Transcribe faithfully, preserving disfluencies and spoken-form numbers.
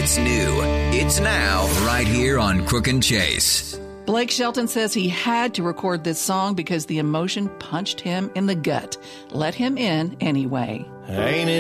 It's new. It's now, right here on Crook and Chase. Blake Shelton says he had to record this song because the emotion punched him in the gut. Let him in anyway. Ain't it